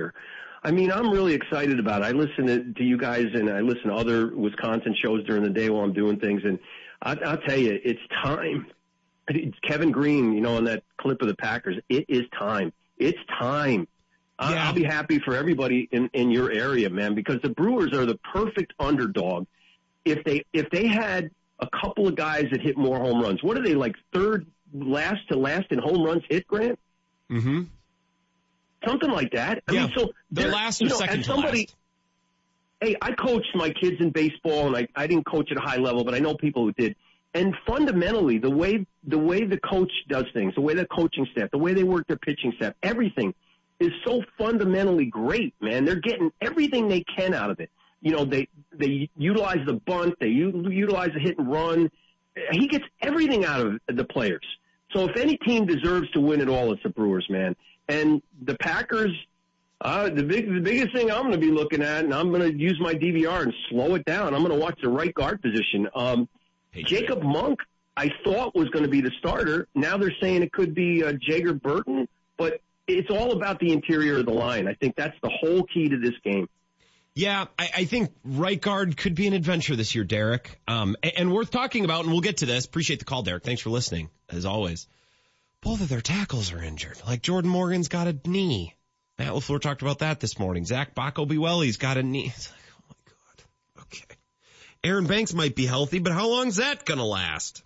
year. I mean, I'm really excited about it. I listen to you guys, and I listen to other Wisconsin shows during the day while I'm doing things, and I'll tell you, it's time. It's Kevin Green, you know, in that clip of the Packers, it is time. It's time. I'll be happy for everybody in your area, man, because the Brewers are the perfect underdog. If they had a couple of guys that hit more home runs, what are they, like last in home runs hit, Grant? Mm-hmm. Something like that. I mean, so they're last or second to last. Hey, I coached my kids in baseball, and I didn't coach at a high level, but I know people who did. And fundamentally, the way the coach does things, the way the coaching staff, the way they work their pitching staff, everything is so fundamentally great, man. They're getting everything they can out of it. You know, they utilize the bunt, they utilize the hit and run. He gets everything out of the players. So if any team deserves to win it all, it's the Brewers, man. And the Packers, the biggest thing I'm going to be looking at, and I'm going to use my DVR and slow it down, I'm going to watch the right guard position. Jacob Monk, I thought was going to be the starter. Now they're saying it could be Jager Burton, but it's all about the interior of the line. I think that's the whole key to this game. Yeah, I think right guard could be an adventure this year, Derek, and worth talking about, and we'll get to this. Appreciate the call, Derek. Thanks for listening, as always. Both of their tackles are injured. Like Jordan Morgan's got a knee. Matt LaFleur talked about that this morning. Zach Bacco-Biwelli's got a knee. It's like, oh, my God. Okay. Aaron Banks might be healthy, but how long is that going to last?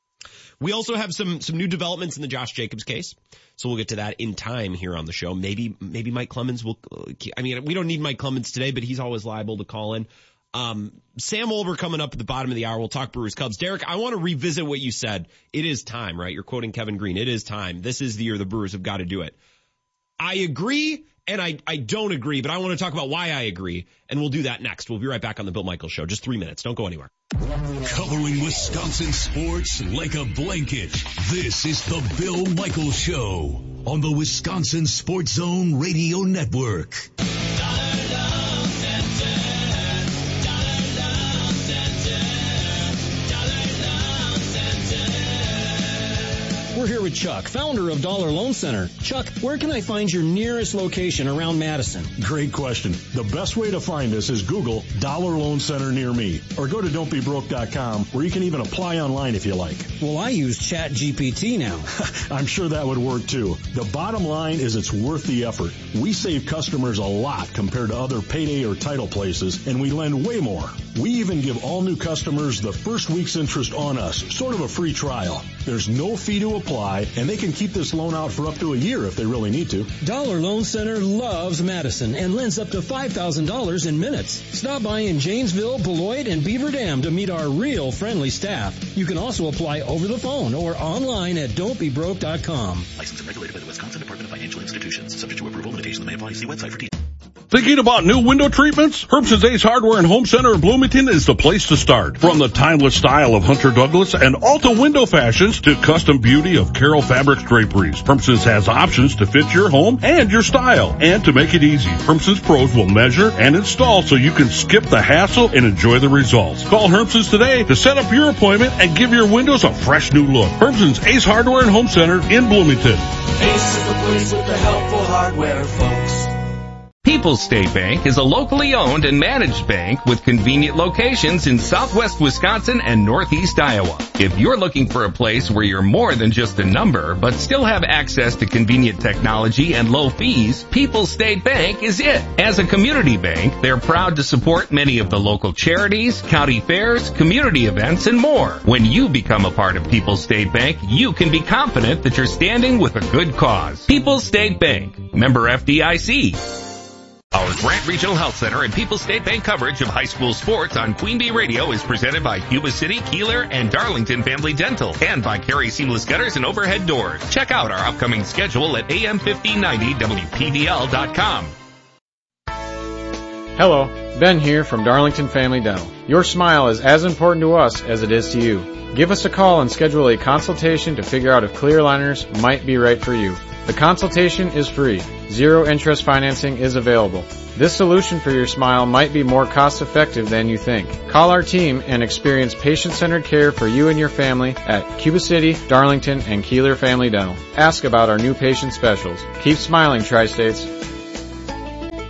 We also have some new developments in the Josh Jacobs case, so we'll get to that in time here on the show. Maybe Mike Clemens will. I mean, we don't need Mike Clemens today, but he's always liable to call in. Sam Olver coming up at the bottom of the hour. We'll talk Brewers Cubs. Derek, I want to revisit what you said. It is time, right? You're quoting Kevin Green. It is time. This is the year the Brewers have got to do it. I agree, and I don't agree, but I want to talk about why I agree, and we'll do that next. We'll be right back on the Bill Michaels Show. Just 3 minutes. Don't go anywhere. Covering Wisconsin sports like a blanket. This is the Bill Michaels Show on the Wisconsin Sports Zone Radio Network. We're here with Chuck, founder of Dollar Loan Center. Chuck, where can I find your nearest location around Madison? Great question. The best way to find us is Google Dollar Loan Center near me, or go to don'tbebroke.com, where you can even apply online if you like. Well, I use ChatGPT now. I'm sure that would work too. The bottom line is it's worth the effort. We save customers a lot compared to other payday or title places, and we lend way more. We even give all new customers the first week's interest on us, sort of a free trial. There's no fee to apply, and they can keep this loan out for up to a year if they really need to. Dollar Loan Center loves Madison and lends up to $5,000 in minutes. Stop by in Janesville, Beloit, and Beaver Dam to meet our real friendly staff. You can also apply over the phone or online at don'tbebroke.com. Licensed and regulated by the Wisconsin Department of Financial Institutions. Subject to approval. Limitations may apply. See website for details. Thinking about new window treatments? Herbson's Ace Hardware and Home Center in Bloomington is the place to start. From the timeless style of Hunter Douglas and Alta window fashions to custom beauty of Carroll Fabrics draperies, Herbson's has options to fit your home and your style. And to make it easy, Herbson's pros will measure and install so you can skip the hassle and enjoy the results. Call Herbson's today to set up your appointment and give your windows a fresh new look. Herbson's Ace Hardware and Home Center in Bloomington. Ace is the place with the helpful hardware, folks. People's State Bank is a locally owned and managed bank with convenient locations in southwest Wisconsin and northeast Iowa. If you're looking for a place where you're more than just a number, but still have access to convenient technology and low fees, People's State Bank is it. As a community bank, they're proud to support many of the local charities, county fairs, community events, and more. When you become a part of People's State Bank, you can be confident that you're standing with a good cause. People's State Bank, member FDIC. Our Grant Regional Health Center and People's State Bank coverage of high school sports on Queen Bee Radio is presented by Cuba City, Keeler, and Darlington Family Dental, and by Carey Seamless Gutters and Overhead Doors. Check out our upcoming schedule at am1590wpdl.com. Hello, Ben here from Darlington Family Dental. Your smile is as important to us as it is to you. Give us a call and schedule a consultation to figure out if clear aligners might be right for you. The consultation is free. Zero interest financing is available. This solution for your smile might be more cost-effective than you think. Call our team and experience patient-centered care for you and your family at Cuba City, Darlington, and Keeler Family Dental. Ask about our new patient specials. Keep smiling, Tri-States.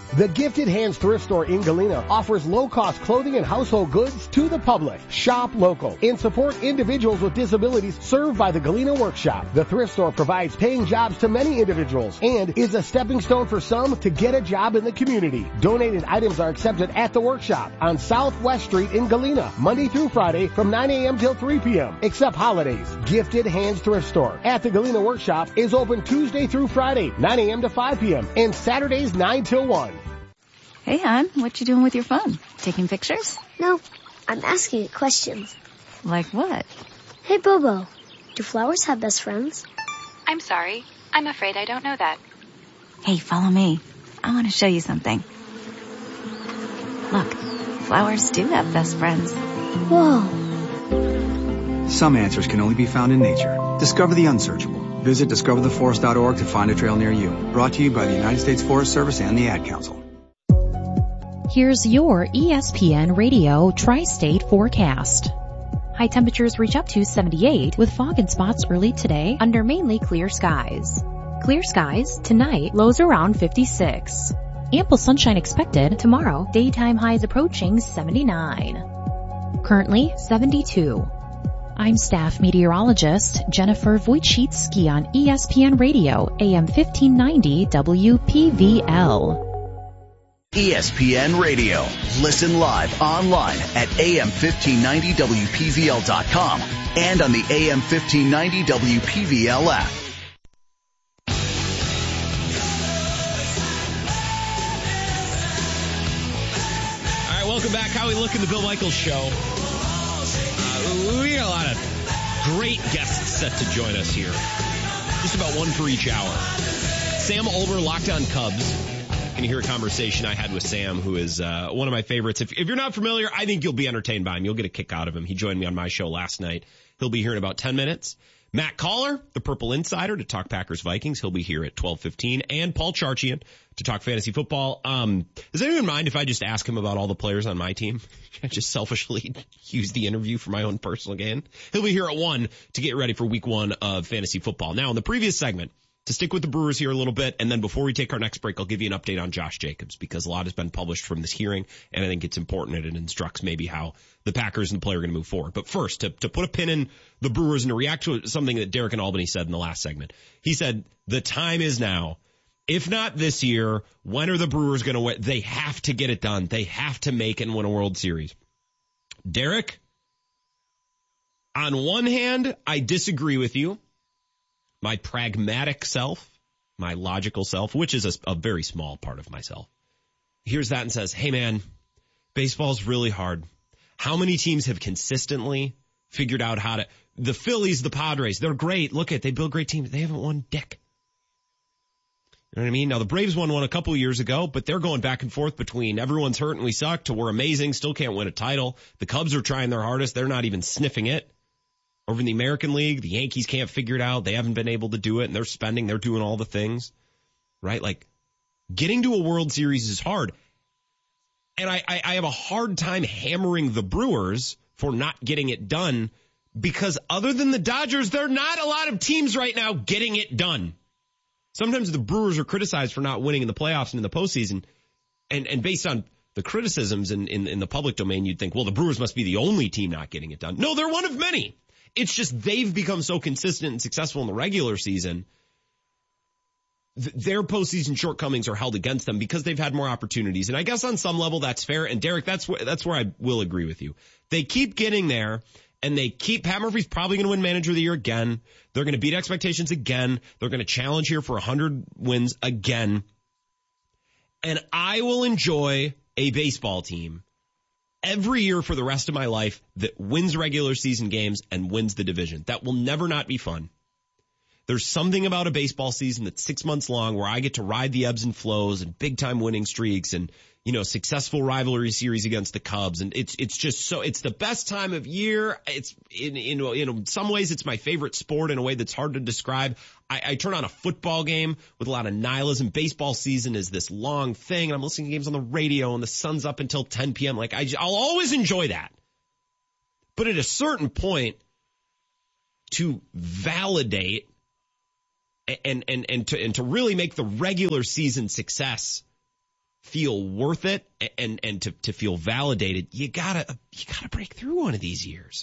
The Gifted Hands Thrift Store in Galena offers low-cost clothing and household goods to the public. Shop local and support individuals with disabilities served by the Galena Workshop. The thrift store provides paying jobs to many individuals and is a stepping stone for some to get a job in the community. Donated items are accepted at the workshop on Southwest Street in Galena, Monday through Friday from 9 a.m. till 3 p.m., except holidays. Gifted Hands Thrift Store at the Galena Workshop is open Tuesday through Friday, 9 a.m. to 5 p.m., and Saturdays 9 till 1. Hey, hon, what you doing with your phone? Taking pictures? No, I'm asking it questions. Like what? Hey, Bobo, do flowers have best friends? I'm sorry. I'm afraid I don't know that. Hey, follow me. I want to show you something. Look, flowers do have best friends. Whoa. Some answers can only be found in nature. Discover the unsearchable. Visit discovertheforest.org to find a trail near you. Brought to you by the United States Forest Service and the Ad Council. Here's your ESPN Radio Tri-State forecast. High temperatures reach up to 78 with fog and spots early today under mainly clear skies. Clear skies tonight, lows around 56. Ample sunshine expected tomorrow, daytime highs approaching 79. Currently 72. I'm staff meteorologist Jennifer Wojcicki on ESPN Radio, AM 1590 WPVL. ESPN Radio. Listen live online at AM1590WPVL.com and on the AM1590 WPVL app. All right, welcome back. How we look in the Bill Michaels Show. We got a lot of great guests set to join us here. Just about one for each hour. Sam Ulmer, Locked On Cubs. Going to hear a conversation I had with Sam, who is one of my favorites. If you're not familiar, I think you'll be entertained by him. You'll get a kick out of him. He joined me on my show last night. He'll be here in about 10 minutes. Matt Caller, the Purple Insider, to talk Packers Vikings. He'll be here at 12:15. And Paul Charchian to talk fantasy football. Does anyone mind if I just ask him about all the players on my team? I just selfishly use the interview for my own personal gain. He'll be here at 1 to get ready for week 1 of fantasy football. Now, in the previous segment, to stick with the Brewers here a little bit, and then before we take our next break, I'll give you an update on Josh Jacobs, because a lot has been published from this hearing, and I think it's important and it instructs maybe how the Packers and the player are going to move forward. But first, to put a pin in the Brewers and to react to something that Derek in Albany said in the last segment. He said, the time is now. If not this year, when are the Brewers going to win? They have to get it done. They have to make it and win a World Series. Derek, on one hand, I disagree with you. My pragmatic self, my logical self, which is a very small part of myself, hears that and says, hey man, baseball's really hard. How many teams have consistently figured out how to, the Phillies, the Padres, they're great. Look at, they build great teams. They haven't won dick. You know what I mean? Now the Braves won one a couple of years ago, but they're going back and forth between everyone's hurt and we suck to we're amazing, still can't win a title. The Cubs are trying their hardest. They're not even sniffing it. Over in the American League, the Yankees can't figure it out. They haven't been able to do it, and they're spending. They're doing all the things, right? Like, getting to a World Series is hard. And I have a hard time hammering the Brewers for not getting it done, because other than the Dodgers, there are not a lot of teams right now getting it done. Sometimes the Brewers are criticized for not winning in the playoffs and in the postseason, and based on the criticisms in the public domain, you'd think, well, the Brewers must be the only team not getting it done. No, they're one of many. It's just they've become so consistent and successful in the regular season. Their postseason shortcomings are held against them because they've had more opportunities. And I guess on some level that's fair. And Derek, that's where I will agree with you. They keep getting there, and Pat Murphy's probably going to win Manager of the Year again. They're going to beat expectations again. They're going to challenge here for 100 wins again. And I will enjoy a baseball team every year for the rest of my life that wins regular season games and wins the division. That will never not be fun. There's something about a baseball season that's 6 months long where I get to ride the ebbs and flows and big time winning streaks and, you know, successful rivalry series against the Cubs. And it's just so, it's the best time of year. It's in some ways it's my favorite sport in a way that's hard to describe. I turn on a football game with a lot of nihilism. Baseball season is this long thing, and I'm listening to games on the radio and the sun's up until 10 p.m. Like I'll always enjoy that. But at a certain point, to validate and to really make the regular season success feel worth it and to feel validated, you gotta break through one of these years.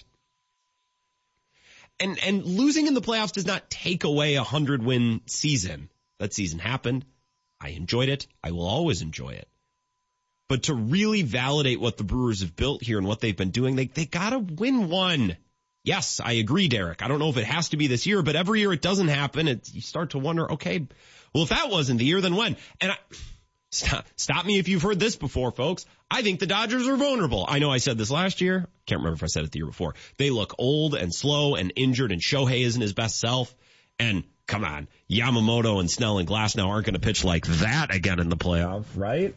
And losing in the playoffs does not take away a 100-win season. That season happened. I enjoyed it. I will always enjoy it. But to really validate what the Brewers have built here and what they've been doing, they gotta win one. Yes, I agree, Derek. I don't know if it has to be this year, but every year it doesn't happen. You start to wonder, okay, well, if that wasn't the year, then when? And stop me if you've heard this before, folks. I think the Dodgers are vulnerable. I know I said this last year. Can't remember if I said it the year before. They look old and slow and injured, and Shohei isn't his best self. And come on, Yamamoto and Snell and Glasnow aren't going to pitch like that again in the playoffs, right?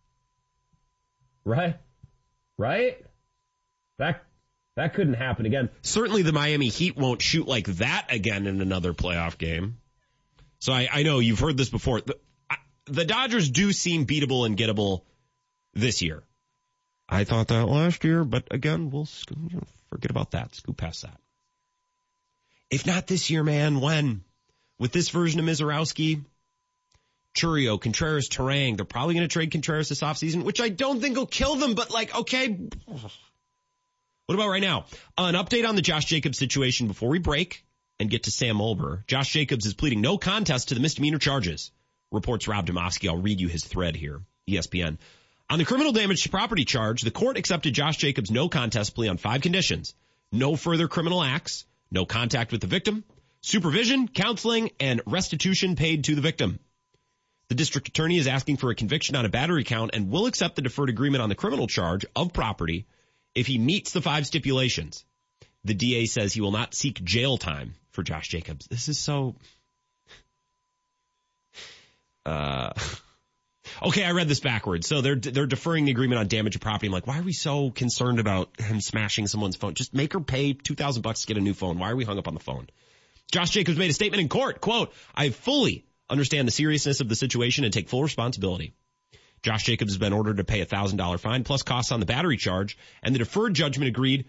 Right? That couldn't happen again. Certainly the Miami Heat won't shoot like that again in another playoff game. So I know you've heard this before. The Dodgers do seem beatable and gettable this year. I thought that last year, but again, we'll forget about that. Scoot past that. If not this year, man, when? With this version of Mizorowski, Churio, Contreras, Turang, they're probably going to trade Contreras this offseason, which I don't think will kill them, but okay. What about right now? An update on the Josh Jacobs situation before we break and get to Sam Olber. Josh Jacobs is pleading no contest to the misdemeanor charges, reports Rob Demovsky. I'll read you his thread here, ESPN. On the criminal damage to property charge, the court accepted Josh Jacobs' no contest plea on 5 conditions. No further criminal acts, no contact with the victim, supervision, counseling, and restitution paid to the victim. The district attorney is asking for a conviction on a battery count and will accept the deferred agreement on the criminal charge of property if he meets the 5 stipulations. The DA says he will not seek jail time for Josh Jacobs. This is so... Okay, I read this backwards. So they're deferring the agreement on damage to property. I'm like, why are we so concerned about him smashing someone's phone? Just make her pay $2,000 to get a new phone. Why are we hung up on the phone? Josh Jacobs made a statement in court. Quote, I fully understand the seriousness of the situation and take full responsibility. Josh Jacobs has been ordered to pay a $1,000 fine plus costs on the battery charge, and the deferred judgment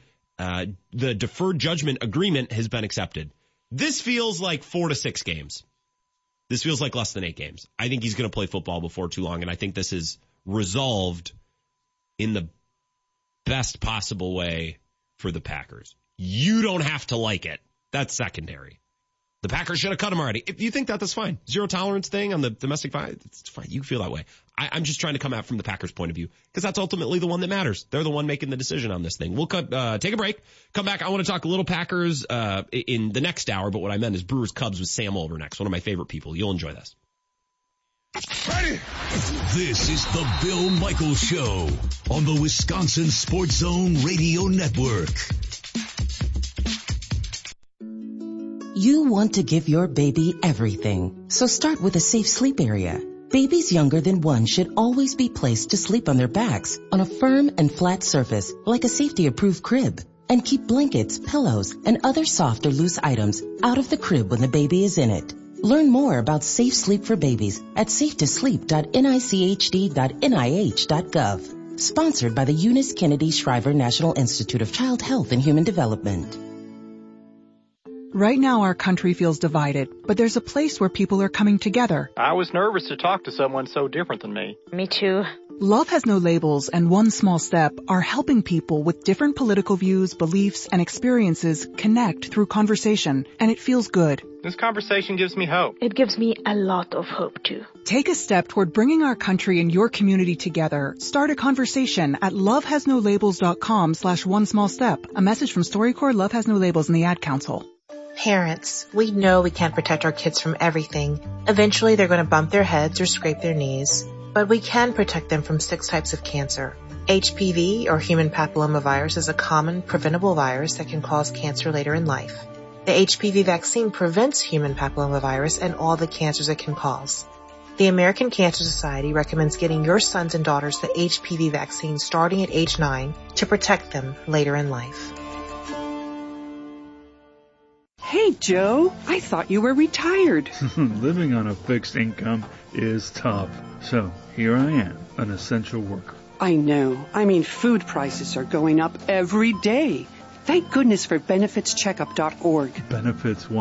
agreement has been accepted. This feels like 4 to 6 games. This feels like less than 8 games. I think he's going to play football before too long, and I think this is resolved in the best possible way for the Packers. You don't have to like it. That's secondary. The Packers should have cut him already. If you think that, that's fine. Zero tolerance thing on the domestic violence, it's fine. You feel that way. I'm just trying to come out from the Packers' point of view because that's ultimately the one that matters. They're the one making the decision on this thing. We'll take a break, come back. I want to talk a little Packers in the next hour, but what I meant is Brewers-Cubs with Sam Olber next. One of my favorite people. You'll enjoy this. Ready? This is the Bill Michaels Show on the Wisconsin Sports Zone Radio Network. You want to give your baby everything, so start with a safe sleep area. Babies younger than 1 should always be placed to sleep on their backs on a firm and flat surface like a safety-approved crib. And keep blankets, pillows, and other soft or loose items out of the crib when the baby is in it. Learn more about safe sleep for babies at safetosleep.nichd.nih.gov. Sponsored by the Eunice Kennedy Shriver National Institute of Child Health and Human Development. Right now our country feels divided, but there's a place where people are coming together. I was nervous to talk to someone so different than me. Me too. Love Has No Labels and One Small Step are helping people with different political views, beliefs, and experiences connect through conversation, and it feels good. This conversation gives me hope. It gives me a lot of hope too. Take a step toward bringing our country and your community together. Start a conversation at lovehasnolabels.com/onesmallstep. A message from StoryCorps, Love Has No Labels, and the Ad Council. Parents, we know we can't protect our kids from everything. Eventually they're going to bump their heads or scrape their knees. But we can protect them from 6 types of cancer. HPV, or human papillomavirus, is a common preventable virus that can cause cancer later in life. The HPV vaccine prevents human papillomavirus and all the cancers it can cause. The American Cancer Society recommends getting your sons and daughters the HPV vaccine starting at age 9 to protect them later in life. Hey, Joe, I thought you were retired. Living on a fixed income is tough. So here I am, an essential worker. I know. I mean, food prices are going up every day. Thank goodness for benefitscheckup.org. Benefits what?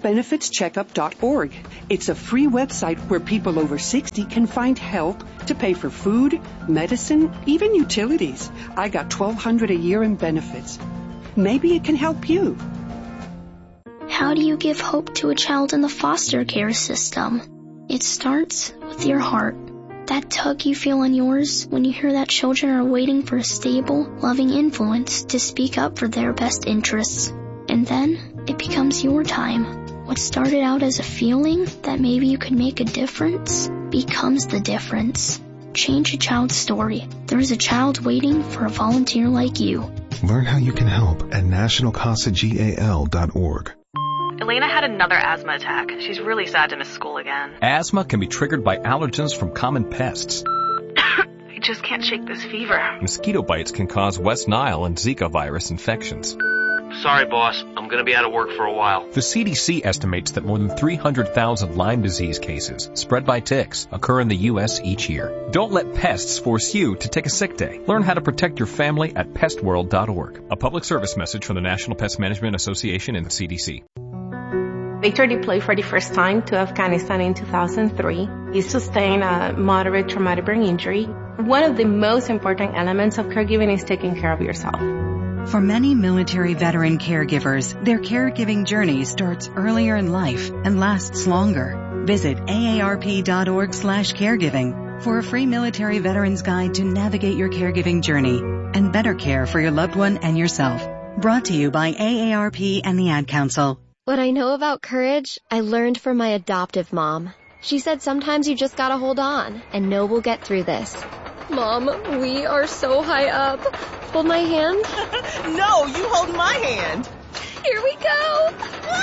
healthbenefitscheckup.org. It's a free website where people over 60 can find help to pay for food, medicine, even utilities. I got $1,200 a year in benefits. Maybe it can help you. How do you give hope to a child in the foster care system? It starts with your heart. That tug you feel in yours when you hear that children are waiting for a stable, loving influence to speak up for their best interests. And then it becomes your time. What started out as a feeling that maybe you could make a difference becomes the difference. Change a child's story. There is a child waiting for a volunteer like you. Learn how you can help at nationalcasagal.org. Elena had another asthma attack. She's really sad to miss school again. Asthma can be triggered by allergens from common pests. I just can't shake this fever. Mosquito bites can cause West Nile and Zika virus infections. Sorry, boss. I'm going to be out of work for a while. The CDC estimates that more than 300,000 Lyme disease cases spread by ticks occur in the U.S. each year. Don't let pests force you to take a sick day. Learn how to protect your family at pestworld.org. A public service message from the National Pest Management Association and the CDC. Victor deployed for the first time to Afghanistan in 2003. He sustained a moderate traumatic brain injury. One of the most important elements of caregiving is taking care of yourself. For many military veteran caregivers, their caregiving journey starts earlier in life and lasts longer. Visit aarp.org/caregiving for a free military veterans guide to navigate your caregiving journey and better care for your loved one and yourself. Brought to you by AARP and the Ad Council. What I know about courage, I learned from my adoptive mom. She said sometimes you just gotta hold on and know we'll get through this. Mom, we are so high up. Hold my hand. No, you hold my hand. Here we go.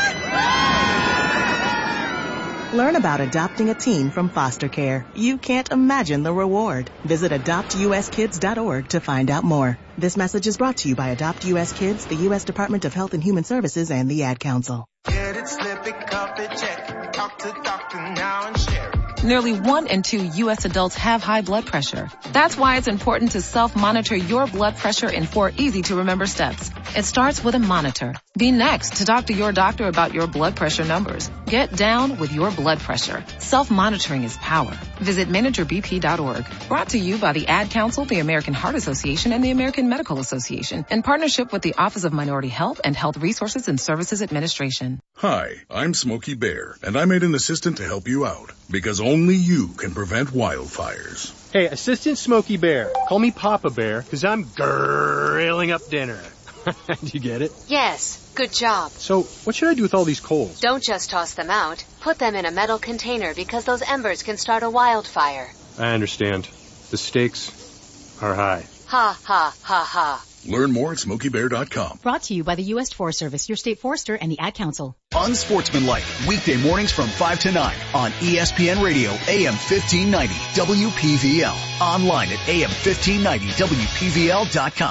Learn about adopting a teen from foster care. You can't imagine the reward. Visit adoptuskids.org to find out more. This message is brought to you by Adopt U.S. Kids, the U.S. Department of Health and Human Services, and the Ad Council. Get it, slip it, cup it, check it. Talk to doctor now and share it. Nearly 1 in 2 U.S. adults have high blood pressure. That's why it's important to self-monitor your blood pressure in 4 easy-to-remember steps. It starts with a monitor. Be next to talk to your doctor about your blood pressure numbers. Get down with your blood pressure. Self-monitoring is power. Visit managerbp.org. Brought to you by the Ad Council, the American Heart Association, and the American Medical Association, in partnership with the Office of Minority Health and Health Resources and Services Administration. Hi, I'm Smokey Bear, and I made an assistant to help you out, because only you can prevent wildfires. Hey, Assistant Smokey Bear. Call me Papa Bear, because I'm grilling up dinner. Did you get it? Yes. Good job. So, what should I do with all these coals? Don't just toss them out. Put them in a metal container because those embers can start a wildfire. I understand. The stakes are high. Ha, ha, ha, ha. Learn more at SmokeyBear.com. Brought to you by the U.S. Forest Service, your state forester, and the Ad Council. Unsportsmanlike, weekday mornings from 5 to 9 on ESPN Radio, AM 1590, WPVL. Online at AM1590WPVL.com.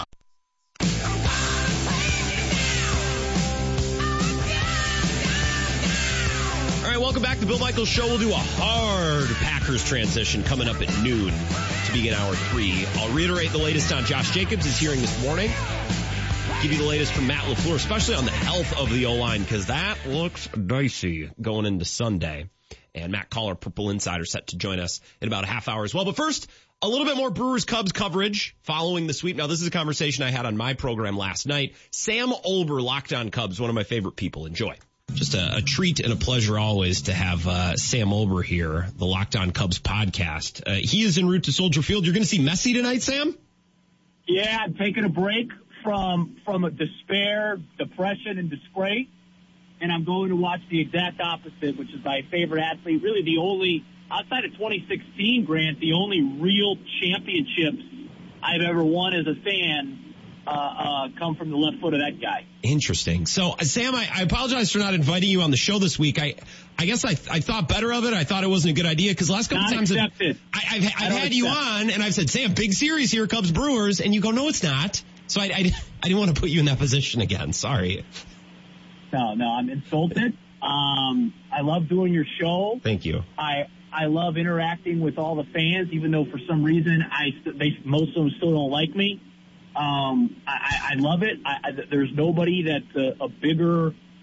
Welcome back to the Bill Michaels Show. We'll do a hard Packers transition coming up at noon to begin hour 3. I'll reiterate the latest on Josh Jacobs' hearing this morning. Give you the latest from Matt LaFleur, especially on the health of the O-line, because that looks dicey going into Sunday. And Matt Caller, Purple Insider, set to join us in about a half hour as well. But first, a little bit more Brewers-Cubs coverage following the sweep. Now, this is a conversation I had on my program last night. Sam Olber, Locked On Cubs, one of my favorite people. Enjoy. Just a treat and a pleasure always to have Sam Olber here, the Locked On Cubs podcast. He is en route to Soldier Field. You're going to see Messi tonight, Sam? Yeah, I'm taking a break from a despair, depression, and disgrace, and I'm going to watch the exact opposite, which is my favorite athlete, really the only, outside of 2016, Grant, the only real championships I've ever won as a fan come from the left foot of that guy. Interesting. So, Sam, I apologize for not inviting you on the show this week. I guess I thought better of it. I thought it wasn't a good idea because last couple times I've had you on and I've said, Sam, big series here, Cubs Brewers, and you go, no, it's not. So I didn't want to put you in that position again. Sorry. No, I'm insulted. I love doing your show. Thank you. I love interacting with all the fans, even though for some reason most of them still don't like me. I love it. There's nobody that's a bigger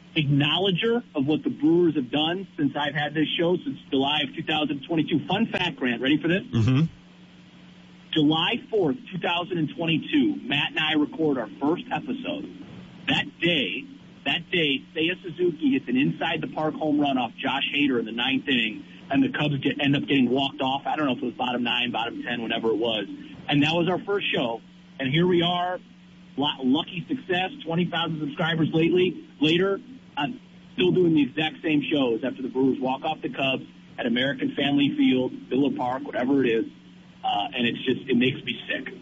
acknowledger of what the Brewers have done since I've had this show, since July of 2022. Fun fact, Grant, ready for this? Mm-hmm. July 4th, 2022, Matt and I record our first episode. That day, Seiya Suzuki hits an inside-the-park home run off Josh Hader in the ninth inning, and the Cubs end up getting walked off. I don't know if it was bottom 9, bottom 10, whatever it was. And that was our first show. And here we are, lucky success, 20,000 subscribers later. I'm still doing the exact same shows after the Brewers walk off the Cubs at American Family Field, Villa Park, whatever it is. And it makes me sick.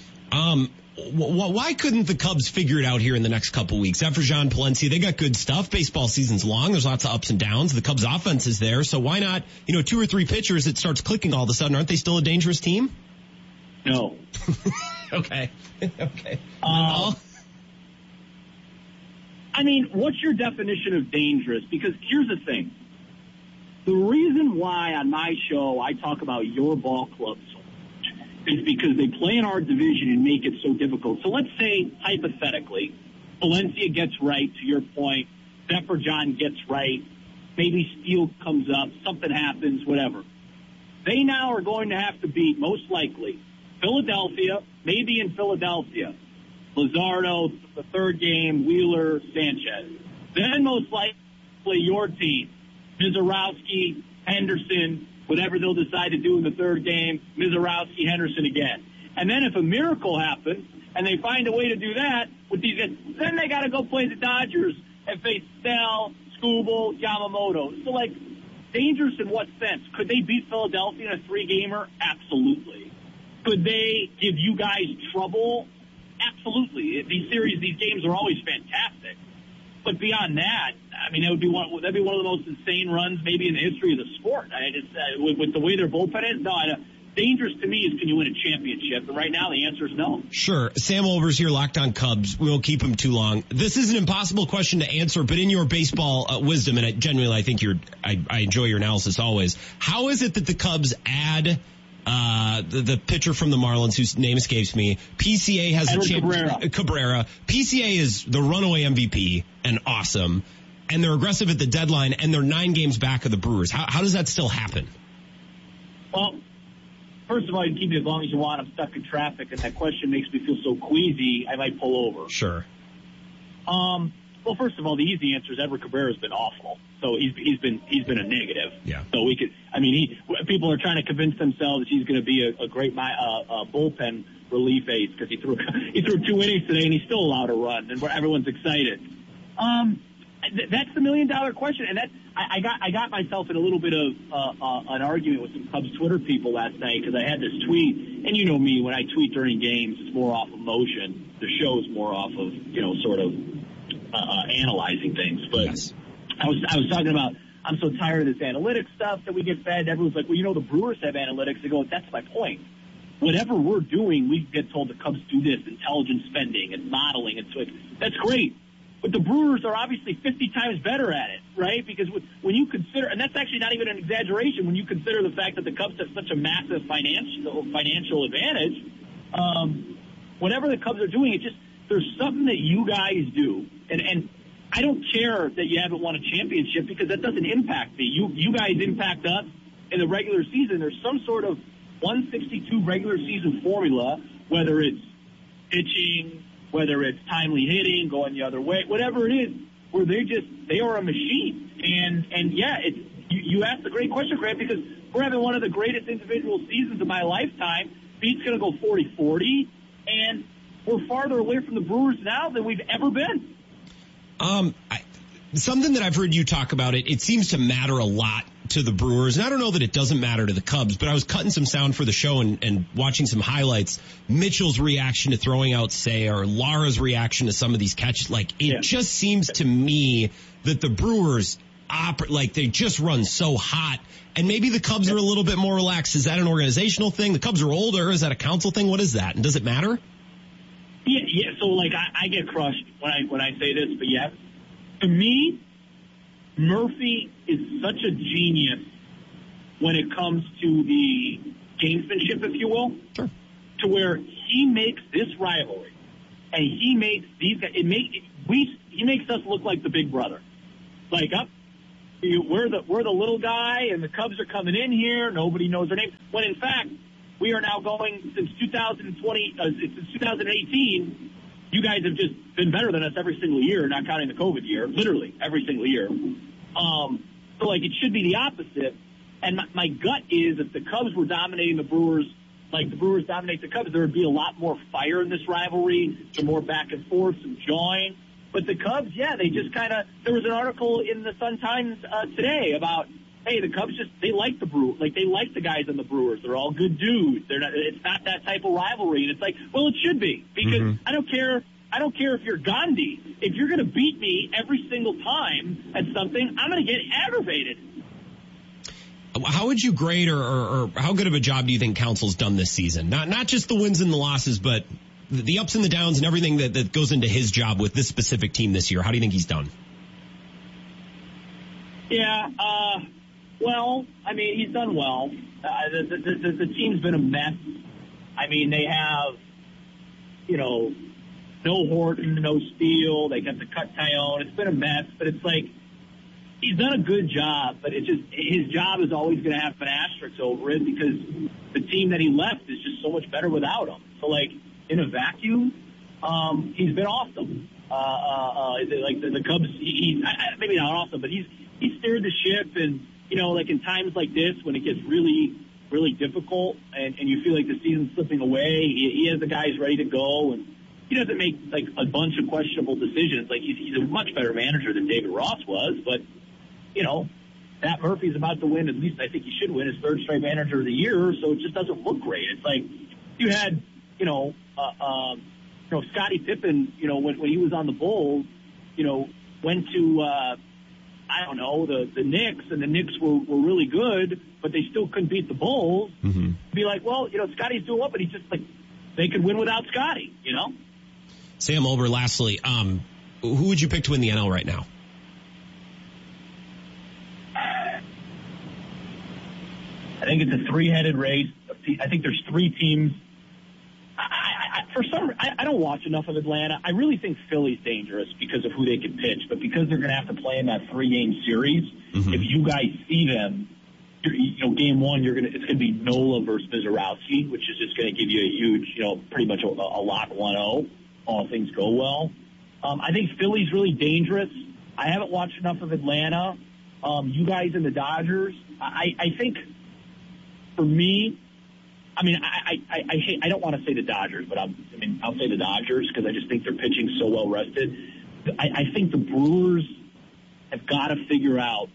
Why couldn't the Cubs figure it out here in the next couple weeks? After John Palencia, they got good stuff. Baseball season's long. There's lots of ups and downs. The Cubs offense is there. So why not, 2 or 3 pitchers, it starts clicking all of a sudden. Aren't they still a dangerous team? No. Okay. I mean, what's your definition of dangerous? Because here's the thing. The reason why on my show I talk about your ball club so much is because they play in our division and make it so difficult. So let's say, hypothetically, Valencia gets right, to your point, Zephyr John gets right, maybe Steele comes up, something happens, whatever. They now are going to have to beat, most likely, Philadelphia, maybe in Philadelphia, Luzardo, the third game, Wheeler, Sanchez. Then most likely your team, Mizorowski, Henderson, whatever they'll decide to do in the third game, Mizorowski, Henderson again. And then if a miracle happens and they find a way to do that with these guys, then they got to go play the Dodgers and face Snell, Skubal, Yamamoto. So, dangerous in what sense? Could they beat Philadelphia in a 3-gamer? Absolutely. Could they give you guys trouble? Absolutely. These games are always fantastic. But beyond that, I mean, that'd be one of the most insane runs maybe in the history of the sport. With the way their bullpen is, dangerous to me is, can you win a championship? And right now the answer is no. Sure. Sam Olver's here, Locked On Cubs. We won't keep him too long. This is an impossible question to answer, but in your baseball wisdom, and I think I enjoy your analysis always. How is it that the Cubs add the pitcher from the Marlins, whose name escapes me? PCA has Cabrera. PCA is the runaway MVP and awesome, and they're aggressive at the deadline, and they're 9 games back of the Brewers. How does that still happen? Well, first of all, you can keep me as long as you want. I'm stuck in traffic, and that question makes me feel so queasy, I might pull over. Sure. Well, first of all, the easy answer is Edward Cabrera's been awful. So he's been a negative. Yeah. So people are trying to convince themselves he's going to be a great bullpen relief ace because he threw 2 innings today and he's still allowed to run, and everyone's excited. That's the $1 million question, and I got myself in a little bit of an argument with some Cubs Twitter people last night because I had this tweet, and you know me, when I tweet during games, it's more off emotion. The show's more off of sort of analyzing things, but. Yes. I was talking about, I'm so tired of this analytics stuff that we get fed. Everyone's like, well, the Brewers have analytics. I go, that's my point. Whatever we're doing, we get told the Cubs do this, intelligent spending and modeling. And so that's great. But the Brewers are obviously 50 times better at it, right? Because when you consider, and that's actually not even an exaggeration, when you consider the fact that the Cubs have such a massive financial advantage, whatever the Cubs are doing, there's something that you guys do. And I don't care that you haven't won a championship because that doesn't impact me. You guys impact us in the regular season. There's some sort of 162 regular season formula, whether it's pitching, whether it's timely hitting, going the other way, whatever it is, where they are a machine. And yeah, you asked a great question, Grant, because we're having one of the greatest individual seasons of my lifetime. Beat's going to go 40-40, and we're farther away from the Brewers now than we've ever been. Something that I've heard you talk about, it seems to matter a lot to the Brewers, and I don't know that it doesn't matter to the Cubs, but I was cutting some sound for the show and watching some highlights. Mitchell's reaction to throwing out Say, or Lara's reaction to some of these catches, just seems to me that the Brewers they just run so hot, and maybe the Cubs are a little bit more relaxed. Is that an organizational thing? The Cubs are older. Is that a council thing? What is that? And does it matter? Yeah. So I get crushed when I say this, but yeah, to me, Murphy is such a genius when it comes to the gamesmanship, if you will, sure, to where he makes this rivalry, and he makes these guys. He makes us look like the big brother. like, we're the little guy, and the Cubs are coming in here. Nobody knows their name. When in fact, we are now going since 2018. You guys have just been better than us every single year, not counting the COVID year. Literally every single year. So like it should be the opposite. And my gut is if the Cubs were dominating the Brewers, like the Brewers dominate the Cubs, there would be a lot more fire in this rivalry, some more back and forth, some jawing. But the Cubs, yeah, they just kind of, there was an article in the Sun-Times today about, hey, the Cubs they like the Brewers, like they like the guys on the Brewers. They're all good dudes. It's not that type of rivalry. And it's like, well, it should be because I don't care if you're Gandhi. If you're going to beat me every single time at something, I'm going to get aggravated. How would you grade or how good of a job do you think Counsell's done this season? Not just the wins and the losses, but the ups and the downs and everything that goes into his job with this specific team this year. How do you think he's done? Yeah, well, I mean, he's done well. The team's been a mess. I mean, they have, no Horton, no Steele. They got to cut Tyone. It's been a mess, but it's like he's done a good job, but it's just his job is always going to have an asterisk over it because the team that he left is just so much better without him. So, like, in a vacuum, he's been awesome. Like the Cubs, maybe not awesome, but he's steered the ship, and like in times like this when it gets really, really difficult, and you feel like the season's slipping away, he has the guys ready to go, and he doesn't make like a bunch of questionable decisions. Like he's a much better manager than David Ross was, but Pat Murphy's about to win. At least I think he should win his third straight manager of the year. So it just doesn't look great. It's like you had Scottie Pippen, when he was on the Bulls, went to, the Knicks, and the Knicks were really good, but they still couldn't beat the Bulls. Mm-hmm. Be like, well, Scottie's doing what, but he's just like, they could win without Scottie, Sam Olber, lastly, who would you pick to win the NL right now? I think it's a three-headed race. I think there's three teams. I don't watch enough of Atlanta. I really think Philly's dangerous because of who they can pitch, but because they're going to have to play in that 3-game series, if you guys see them, game one, it's going to be Nola versus Mizorowski, which is just going to give you a huge, pretty much a lock 1-0, all things go well. I think Philly's really dangerous. I haven't watched enough of Atlanta. You guys and the Dodgers, I think for me, I don't want to say the Dodgers, but I'll say the Dodgers because I just think they're pitching so well rested. I think the Brewers have got to figure out,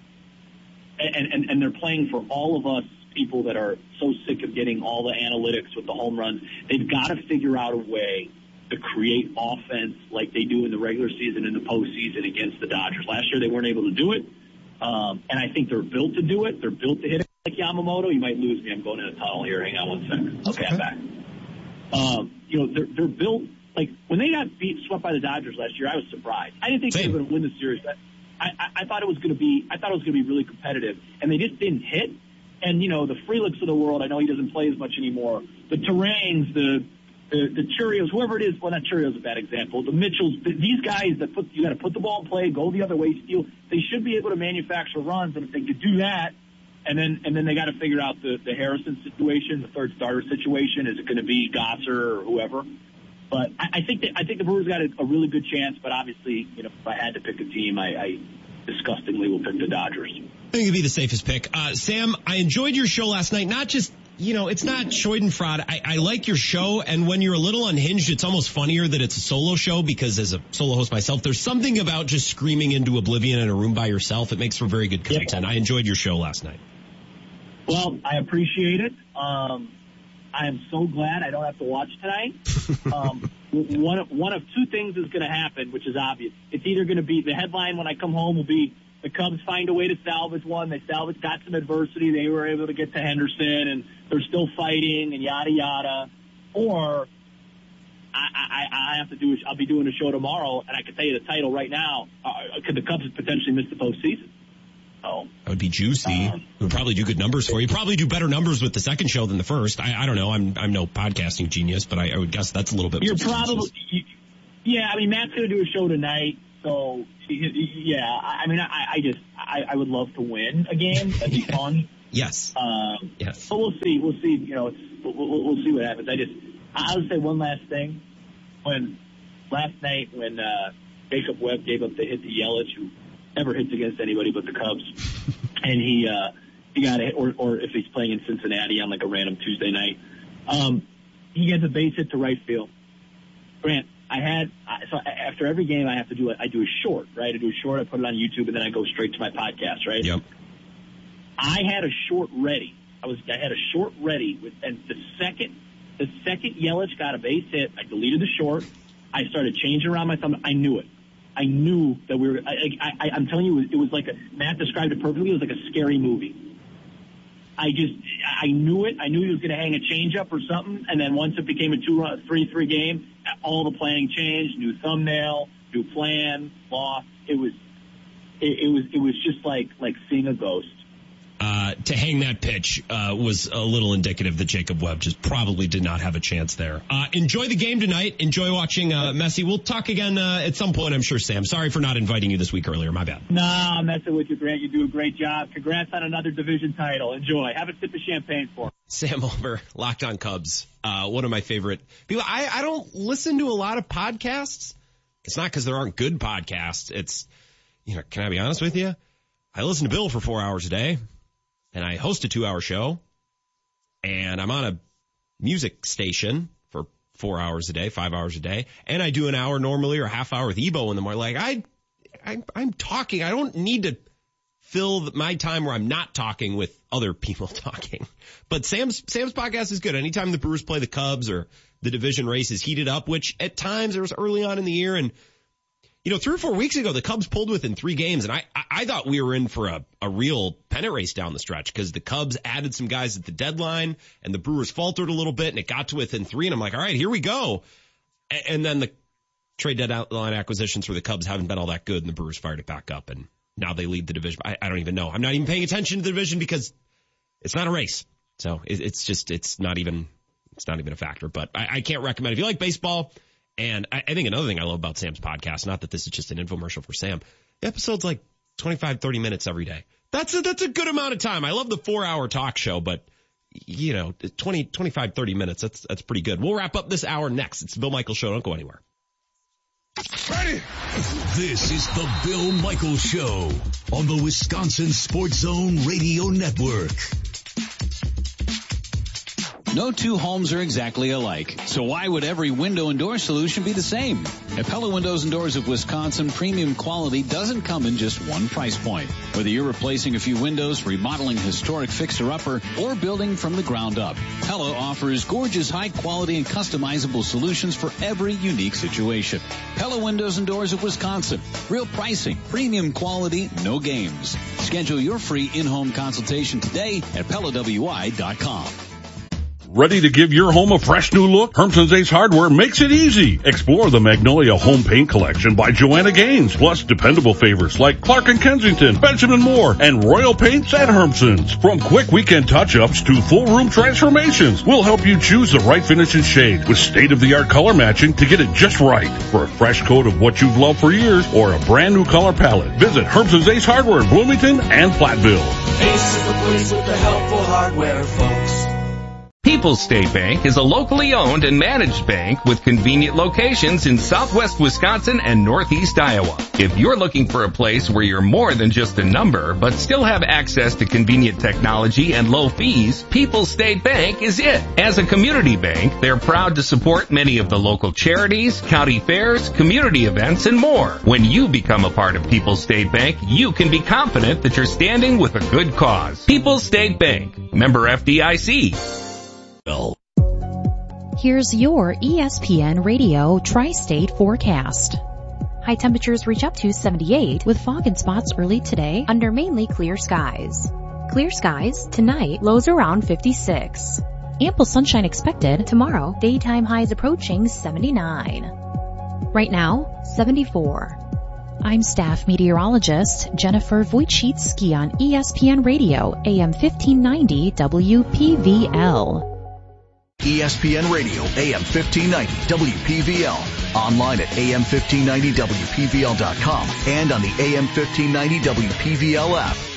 and they're playing for all of us people that are so sick of getting all the analytics with the home runs. They've got to figure out a way to create offense like they do in the regular season and the postseason against the Dodgers. Last year they weren't able to do it, and I think they're built to do it. They're built to hit it. Like Yamamoto, you might lose me. I'm going in a tunnel here. Hang on 1 second. Okay, I'm back. They're built like when they got swept by the Dodgers last year. I was surprised. I didn't think they were going to win the series. I thought it was going to be. I thought it was going to be really competitive, and they just didn't hit. And the Frelichs of the world. I know he doesn't play as much anymore. The Terrains, the Churios, whoever it is. Well, not Churios, a bad example. The Mitchells. These guys that you got to put the ball in play, go the other way, steal. They should be able to manufacture runs, and if they could do that. And then they got to figure out the Harrison situation, the third starter situation. Is it going to be Gosser or whoever? But I think the Brewers got a really good chance. But obviously, if I had to pick a team, I disgustingly will pick the Dodgers. I think it'd be the safest pick. Sam, I enjoyed your show last night. Not just it's not Schadenfreude. I like your show, and when you're a little unhinged, it's almost funnier that it's a solo show because as a solo host myself, there's something about just screaming into oblivion in a room by yourself. It makes for very good content. Yeah. I enjoyed your show last night. Well, I appreciate it. I am so glad I don't have to watch tonight. One of two things is going to happen, which is obvious. It's either going to be the headline when I come home will be the Cubs find a way to salvage one. They got some adversity. They were able to get to Henderson, and they're still fighting, and yada yada. Or I have to I'll be doing a show tomorrow, and I can tell you the title right now. Could the Cubs potentially miss the postseason? That would be juicy. It would probably do good numbers for you. Probably do better numbers with the second show than the first. I don't know. I'm no podcasting genius, but I would guess that's a little bit. You're probably, yeah. I mean, Matt's going to do a show tonight, So, I mean, I would love to win a game. That'd be fun. Yes. Yes. But we'll see. We'll see. You know, we'll see what happens. I'll say one last thing. Last night when Jacob Webb gave up the hit to Yelich, who never hits against anybody but the Cubs, and he got a hit, or if he's playing in Cincinnati on like a random Tuesday night, he gets a base hit to right field. Grant, so after every game I do a short, right? I do a short, I put it on YouTube, and then I go straight to my podcast, right? Yep. I had a short ready. I had a short ready, and the second Yelich got a base hit, I deleted the short. I started changing around my thumb. I knew it. I knew that we were. I'm telling you, it was like Matt described it perfectly. It was like a scary movie. I knew it. I knew he was going to hang a changeup or something. And then once it became a 3-3 game, all the planning changed. New thumbnail, new plan, lost. It was just like seeing a ghost. To hang that pitch was a little indicative that Jacob Webb just probably did not have a chance there. Enjoy the game tonight. Enjoy watching Messi. We'll talk again at some point, I'm sure, Sam. Sorry for not inviting you this week earlier. My bad. Nah, I'm messing with you, Grant. You do a great job. Congrats on another division title. Enjoy. Have a sip of champagne for me. Sam Ulver, Locked on Cubs. One of my favorite people. I don't listen to a lot of podcasts. It's not because there aren't good podcasts. It's, can I be honest with you? I listen to Bill for 4 hours a day. And I host a 2-hour show, and I'm on a music station for 4 hours a day, 5 hours a day, and I do an hour normally or a half hour with Ebo in the morning. Like I'm talking. I don't need to fill my time where I'm not talking with other people talking. But Sam's podcast is good. Anytime the Brewers play the Cubs or the division race is heated up, which at times there was early on in the year, and 3 or 4 weeks ago, the Cubs pulled within 3 games, and I thought we were in for a real pennant race down the stretch because the Cubs added some guys at the deadline, and the Brewers faltered a little bit, and it got to within 3, and I'm like, all right, here we go. And then the trade deadline acquisitions for the Cubs haven't been all that good, and the Brewers fired it back up, and now they lead the division. I don't even know. I'm not even paying attention to the division because it's not a race. So it's not even a factor. But I can't recommend. If you like baseball. And I think another thing I love about Sam's podcast, not that this is just an infomercial for Sam, the episode's like 25, 30 minutes every day. That's a good amount of time. I love the 4-hour talk show, but 25, 30 minutes, that's pretty good. We'll wrap up this hour next. It's the Bill Michaels Show. Don't go anywhere. Ready? This is the Bill Michaels Show on the Wisconsin Sports Zone Radio Network. No two homes are exactly alike, so why would every window and door solution be the same? At Pella Windows and Doors of Wisconsin, premium quality doesn't come in just one price point. Whether you're replacing a few windows, remodeling a historic fixer-upper, or building from the ground up, Pella offers gorgeous, high-quality, and customizable solutions for every unique situation. Pella Windows and Doors of Wisconsin. Real pricing, premium quality, no games. Schedule your free in-home consultation today at PellaWI.com. Ready to give your home a fresh new look? Hermson's Ace Hardware makes it easy. Explore the Magnolia Home Paint Collection by Joanna Gaines, plus dependable favorites like Clark & Kensington, Benjamin Moore, and Royal Paints at Hermson's. From quick weekend touch-ups to full room transformations, we'll help you choose the right finish and shade with state-of-the-art color matching to get it just right. For a fresh coat of what you've loved for years or a brand new color palette, visit Hermson's Ace Hardware in Bloomington and Platteville. Ace is the place with the helpful hardware, folks. People's State Bank is a locally owned and managed bank with convenient locations in southwest Wisconsin and northeast Iowa. If you're looking for a place where you're more than just a number, but still have access to convenient technology and low fees, People's State Bank is it. As a community bank, they're proud to support many of the local charities, county fairs, community events, and more. When you become a part of People's State Bank, you can be confident that you're standing with a good cause. People's State Bank, member FDIC. Here's your ESPN Radio Tri-State forecast. High temperatures reach up to 78 with fog and spots early today under mainly clear skies. Clear skies tonight, lows around 56. Ample sunshine expected tomorrow, daytime highs approaching 79. Right now, 74. I'm staff meteorologist Jennifer Wojcicki on ESPN Radio, AM 1590 WPVL. ESPN Radio, AM 1590 WPVL. Online at AM1590WPVL.com and on the AM 1590 WPVL app.